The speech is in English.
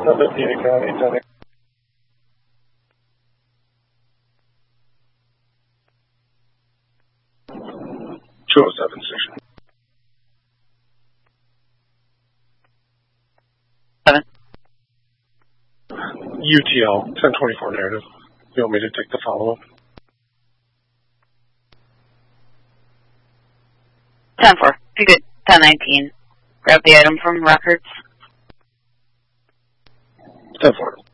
Alameda County, 207 station. 7. UTL, 1024 narrative. You want me to take the follow-up? 10-4. Be good. 10-19. Grab the item from records. 10-4.